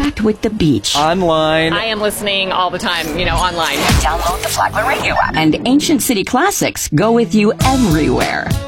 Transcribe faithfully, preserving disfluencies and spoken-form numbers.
connect with the beach. Online. I am listening all the time, you know, online. Download the Flagler Radio app. And Ancient City Classics go with you everywhere.